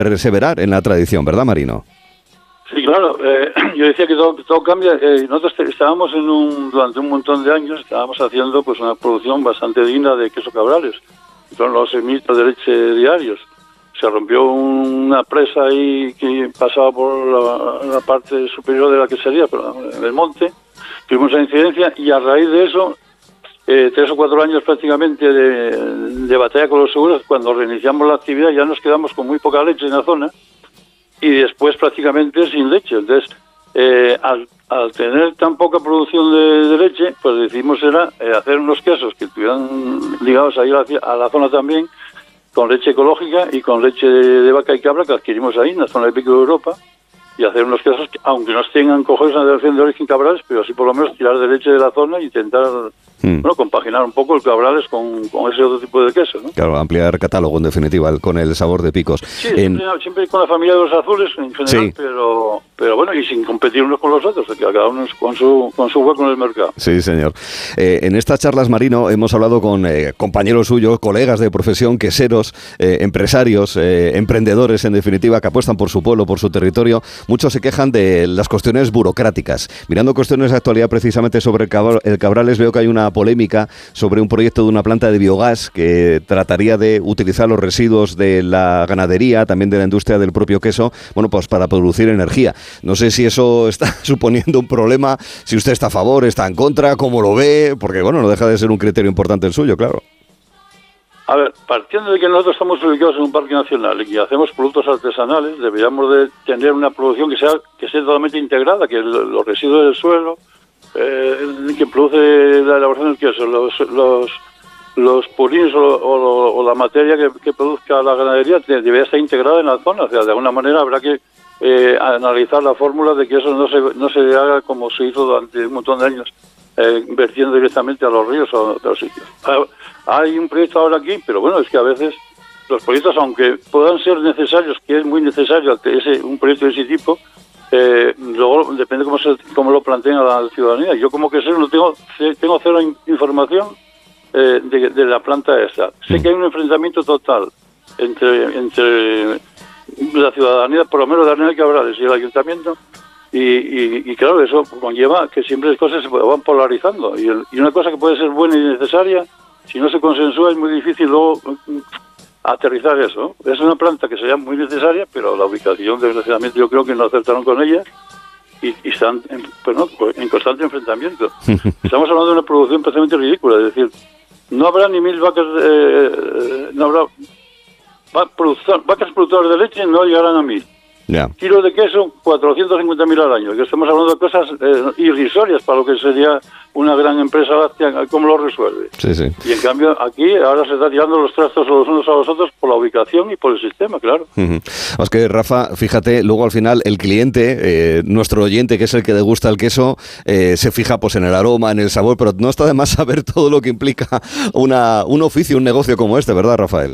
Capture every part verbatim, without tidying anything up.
perseverar en la tradición, ¿verdad, Marino? Sí, claro. Eh, yo decía que todo, todo cambia. Eh, nosotros estábamos en un durante un montón de años, estábamos haciendo pues una producción bastante digna de queso Cabrales. Son los seis mil litros de leche diarios. Se rompió una presa ahí que pasaba por la, la parte superior de la quesería, pero en el monte. Tuvimos la incidencia y a raíz de eso, eh, tres o cuatro años prácticamente de, de batalla con los seguros, cuando reiniciamos la actividad ya nos quedamos con muy poca leche en la zona y después prácticamente sin leche. Entonces, eh, al, al tener tan poca producción de, de leche, pues decidimos era eh, hacer unos quesos que estuvieran ligados ahí a la, a la zona también, con leche ecológica y con leche de, de vaca y cabra que adquirimos ahí en la zona de Pico de Europa, y hacer unos quesos que, aunque no tengan cojones una denominación de origen Cabrales, pero sí por lo menos tirar de leche de la zona e intentar mm. bueno, compaginar un poco el Cabrales con, con ese otro tipo de queso, ¿no? Claro, ampliar catálogo en definitiva, con el sabor de Picos. Sí, en... siempre, siempre con la familia de los azules en general, sí. pero pero bueno, y sin competir unos con los otros, que cada uno con su con su hueco en el mercado. Sí, señor. Eh, en estas charlas, Marino, hemos hablado con eh, compañeros suyos, colegas de profesión, queseros, eh, empresarios, eh, emprendedores, en definitiva, que apuestan por su pueblo, por su territorio. Muchos se quejan de las cuestiones burocráticas. Mirando cuestiones de actualidad precisamente sobre el, Cabra, el Cabrales, veo que hay una polémica sobre un proyecto de una planta de biogás que trataría de utilizar los residuos de la ganadería, también de la industria del propio queso, bueno, pues para producir energía. No sé si eso está suponiendo un problema, si usted está a favor, está en contra, cómo lo ve, porque bueno, no deja de ser un criterio importante el suyo, claro. A ver, partiendo de que nosotros estamos ubicados en un parque nacional y que hacemos productos artesanales, deberíamos de tener una producción que sea que sea totalmente integrada, que los residuos del suelo, eh, que produce la elaboración del queso, los los, los purines o, o, o la materia que, que produzca la ganadería debería estar integrada en la zona. O sea, de alguna manera habrá que eh, analizar la fórmula de que eso no se no se haga como se hizo durante un montón de años, eh, vertiendo directamente a los ríos o a otros sitios. Hay un proyecto ahora aquí, pero bueno, es que a veces los proyectos, aunque puedan ser necesarios, que es muy necesario ese, un proyecto de ese tipo, eh, luego depende cómo se, cómo lo planteen a la ciudadanía. Yo como que sé, no tengo tengo cero información eh, de, de la planta esta. Sé que hay un enfrentamiento total entre entre la ciudadanía, por lo menos de Arnel Cabrales y el ayuntamiento, y, y, y claro, eso conlleva que siempre las cosas se van polarizando, y, el, y una cosa que puede ser buena y necesaria, si no se consensúa es muy difícil luego aterrizar eso. Es una planta que sería muy necesaria, pero la ubicación, desgraciadamente, yo creo que no acertaron con ella y, y están en, pues no, en constante enfrentamiento. Estamos hablando de una producción prácticamente ridícula, es decir, no habrá ni mil vacas, eh, no habrá va, productor, vacas productoras de leche, no llegarán a mil. Yeah. Kilos de queso, cuatrocientos cincuenta mil al año, que estamos hablando de cosas eh, irrisorias para lo que sería una gran empresa láctea. ¿Cómo lo resuelve? Sí, sí. Y en cambio aquí ahora se está tirando los trastos los unos a los otros por la ubicación y por el sistema, claro. Uh-huh. Es que, Rafa, fíjate, luego al final el cliente, eh, nuestro oyente, que es el que degusta el queso, eh, se fija pues en el aroma, en el sabor, pero no está de más saber todo lo que implica una, un oficio, un negocio como este, ¿verdad, Rafael?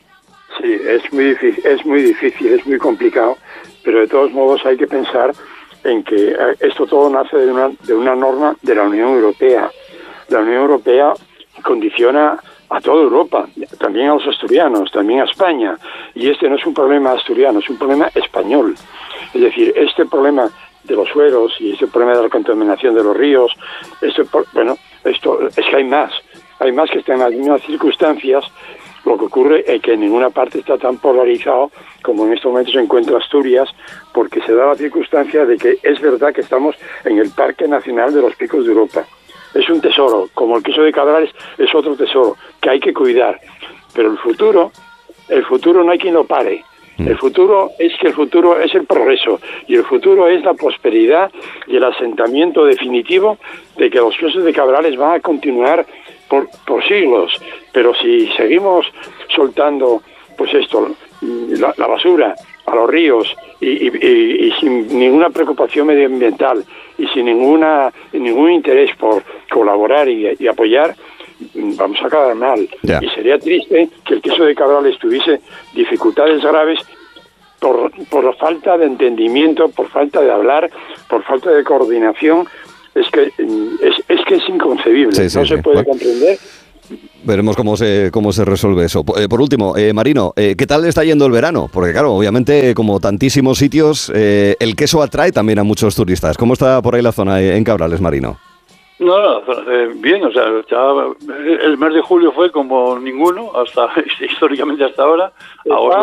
Sí, es muy difícil, es muy difícil, es muy complicado, pero de todos modos hay que pensar en que esto todo nace de una, de una norma de la Unión Europea. La Unión Europea condiciona a toda Europa, también a los asturianos, también a España, y este no es un problema asturiano, es un problema español. Es decir, este problema de los suelos y este problema de la contaminación de los ríos, este, bueno, esto es que hay más, hay más que están en las mismas circunstancias. Lo que ocurre es que en ninguna parte está tan polarizado como en estos momentos se encuentra Asturias, porque se da la circunstancia de que es verdad que estamos en el Parque Nacional de los Picos de Europa. Es un tesoro, como el queso de Cabrales es otro tesoro que hay que cuidar. Pero el futuro, el futuro no hay quien lo pare. El futuro es que el futuro es el progreso y el futuro es la prosperidad y el asentamiento definitivo de que los quesos de Cabrales van a continuar por, por siglos. Pero si seguimos soltando pues esto, la, la basura a los ríos y, y, y, y sin ninguna preocupación medioambiental y sin ninguna ningún interés por colaborar y, y apoyar, vamos a acabar mal. Yeah. Y sería triste que el queso de Cabrales tuviese dificultades graves por, por falta de entendimiento, por falta de hablar, por falta de coordinación. Es que es, es que es inconcebible, sí, sí, no sí. se puede bueno. comprender. Veremos cómo se cómo se resuelve eso. Por, eh, por último, eh, Marino, eh, ¿qué tal le está yendo el verano? Porque claro, obviamente, como tantísimos sitios, eh, el queso atrae también a muchos turistas. ¿Cómo está por ahí la zona eh, en Cabrales, Marino? No, no, eh, bien, o sea, ya el mes de julio fue como ninguno, hasta históricamente hasta ahora. Ahora